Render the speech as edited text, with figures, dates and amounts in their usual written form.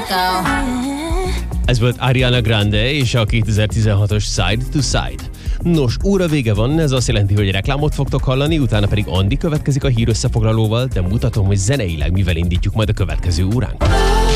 Ez volt Ariana Grande és a 2016-os Side to Side. Nos, óra vége van, ez azt jelenti, hogy reklámot fogtok hallani, utána pedig Andi következik a hír összefoglalóval, de mutatom, hogy zeneileg mivel indítjuk majd a következő óránk.